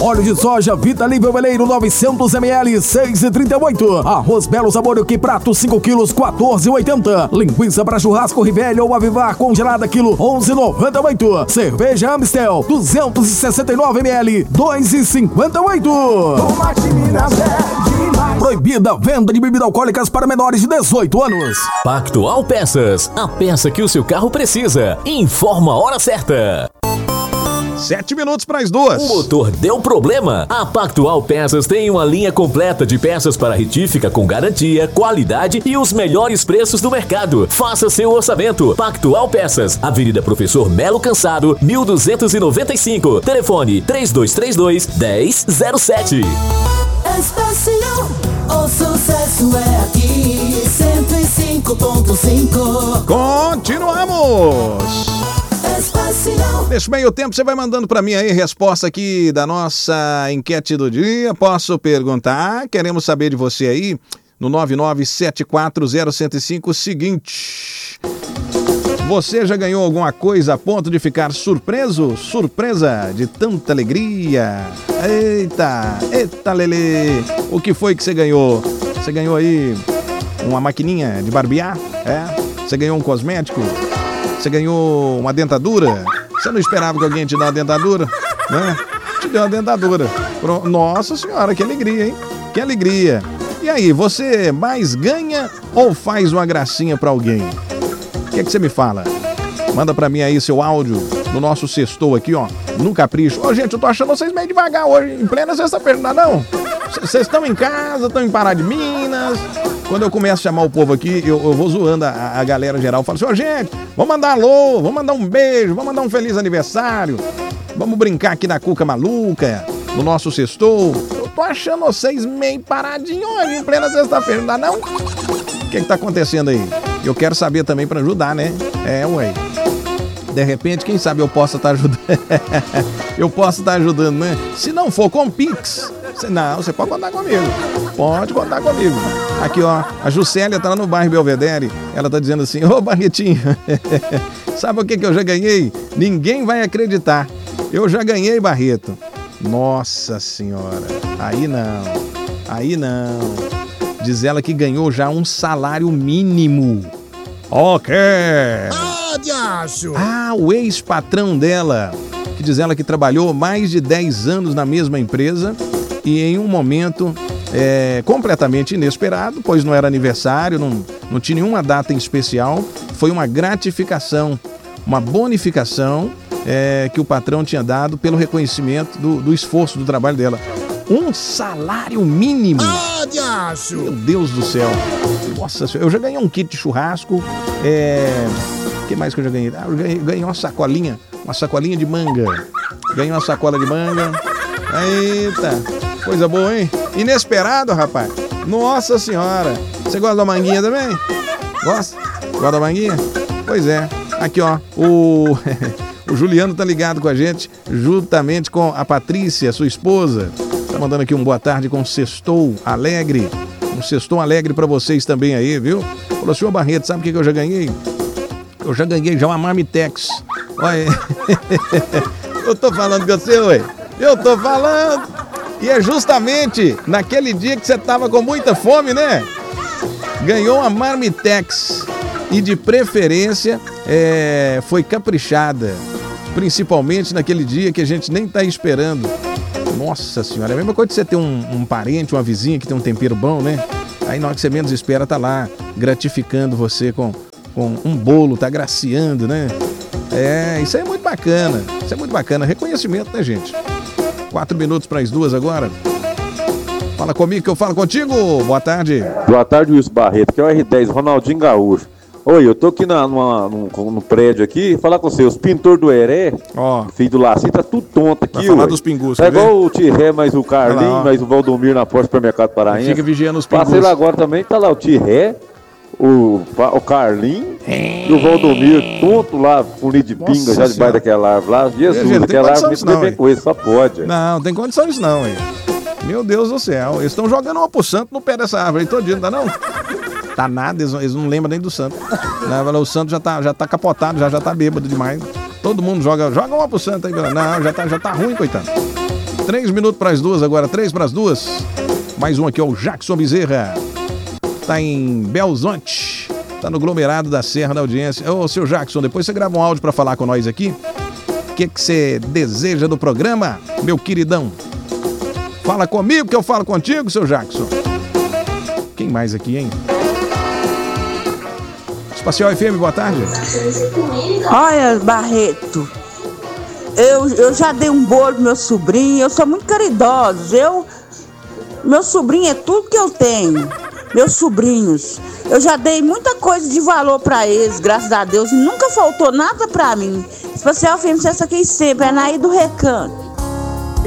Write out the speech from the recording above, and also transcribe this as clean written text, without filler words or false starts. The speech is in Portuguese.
Óleo de soja Vita Livre Veleiro 900 ml 6,38. Arroz Belo Sabor que prato 5 quilos 14,80. Linguiça para churrasco Rivelli ou Avivar congelada quilo 11,98. Cerveja Amstel 269 ml 2,58. Proibida a venda de bebidas alcoólicas para menores de 18 anos. Pactual Peças, a peça que o seu carro precisa. Informa a hora certa. 7 minutos para as 2. O motor deu problema? A Pactual Peças tem uma linha completa de peças para retífica com garantia, qualidade e os melhores preços do mercado. Faça seu orçamento. Pactual Peças, Avenida Professor Melo Cansado, 1295. Telefone 3232-1007. Estação, o sucesso é aqui, 105.5. Continuamos. Nesse meio tempo, você vai mandando para mim aí resposta aqui da nossa enquete do dia. Posso perguntar? Queremos saber de você aí no 997401005 o seguinte: você já ganhou alguma coisa a ponto de ficar surpreso? Surpresa de tanta alegria? Eita, Lelê! O que foi que você ganhou? Você ganhou aí uma maquininha de barbear? Você ganhou um cosmético? Você ganhou uma dentadura? Você não esperava que alguém te dê uma dentadura? Né? Te deu uma dentadura. Nossa senhora, que alegria, hein? Que alegria. E aí, você mais ganha ou faz uma gracinha pra alguém? O que é que você me fala? Manda pra mim aí seu áudio no nosso sextou aqui, ó, no Capricho. Ô, gente, eu tô achando vocês meio devagar hoje, em plena sexta-feira, não? Vocês estão em casa, estão em Pará de Minas. Quando eu começo a chamar o povo aqui, eu vou zoando a galera geral. Eu falo assim, ô, gente, vamos mandar alô, vamos mandar um beijo, vamos mandar um feliz aniversário. Vamos brincar aqui na Cuca Maluca, no nosso sextou. Eu tô achando vocês meio paradinhos hoje, em plena sexta-feira, não? O que tá acontecendo aí? Eu quero saber também pra ajudar, né? Ué. De repente, quem sabe eu possa estar ajudando. Eu posso estar ajudando, né? Se não for com Pix, você pode contar comigo. Pode contar comigo. Aqui, ó, a Juscelia tá lá no bairro Belvedere. Ela tá dizendo assim, ô Barretinho, sabe o que eu já ganhei? Ninguém vai acreditar. Eu já ganhei, Barreto. Nossa senhora. Aí não. Diz ela que ganhou já um salário mínimo. Ok. O ex-patrão dela, que diz ela que trabalhou mais de 10 anos na mesma empresa e em um momento completamente inesperado, pois não era aniversário, não tinha nenhuma data em especial, foi uma gratificação, uma bonificação que o patrão tinha dado pelo reconhecimento do esforço do trabalho dela. Um salário mínimo. Meu Deus do céu. Nossa senhora, eu já ganhei um kit de churrasco. O que mais que eu já ganhei? Eu ganhei uma sacolinha de manga. Ganhei uma sacola de manga. Eita, coisa boa, hein? Inesperado, rapaz. Nossa senhora. Você gosta da manguinha também? Gosta? Gosta da manguinha? Pois é. Aqui, ó. O Juliano tá ligado com a gente, juntamente com a Patrícia, sua esposa. Tá mandando aqui um boa tarde com sextou alegre. Um sextou alegre pra vocês também aí, viu? Falou, senhor Barreto, sabe o que eu já ganhei? Eu já ganhei já uma Marmitex. Olha, eu tô falando com você, ué. Eu tô falando. E é justamente naquele dia que você tava com muita fome, né? Ganhou uma Marmitex. E de preferência, foi caprichada. Principalmente naquele dia que a gente nem tá esperando. Nossa senhora, é a mesma coisa de você ter um parente, uma vizinha que tem um tempero bom, né? Aí na hora que você menos espera, tá lá gratificando você com um bolo, tá agraciando, né? Isso aí é muito bacana. Isso é muito bacana. Reconhecimento, né, gente? 4 minutos para as 2 agora. Fala comigo que eu falo contigo. Boa tarde. Boa tarde, Wilson Barreto, que é o R10, Ronaldinho Gaúcho. Oi, eu tô aqui no prédio aqui, falar com você, os pintores do Heré, filho do Lacinho, tá tudo tonto aqui, falar dos pingus, é igual o Tirré, mais o Carlinho, mais o Valdomiro na porta do supermercado Paraense. Fica vigiando os pingus. Passei lá agora também, tá lá o Tirré, o Carlinho e o Valdomiro, tonto lá, fulido de pinga, já debaixo daquela árvore lá. Jesus, aquela árvore me bem com ele, só pode. Não tem condição disso não, hein? Meu Deus do céu, eles estão jogando uma pro santo no pé dessa árvore aí todinho, tá não? Tá nada, eles não lembram nem do santo. O santo já tá capotado, já tá bêbado demais. Todo mundo joga uma pro santo aí. Não, já tá ruim, coitado. 3 minutos para as 2 agora, 3 para as 2. Mais um aqui, ó, o Jackson Bezerra. Tá em Belzonte. Tá no aglomerado da Serra da Audiência. Ô, seu Jackson, depois você grava um áudio para falar com nós aqui. O que você deseja do programa, meu queridão? Fala comigo que eu falo contigo, seu Jackson. Quem mais aqui, hein? Espacial FM, boa tarde. Olha, Barreto, eu já dei um bolo pro meu sobrinho, eu sou muito caridosa, meu sobrinho é tudo que eu tenho, meus sobrinhos. Eu já dei muita coisa de valor pra eles, graças a Deus, e nunca faltou nada pra mim. Espacial FM, essa aqui sempre, é Naí do Recanto.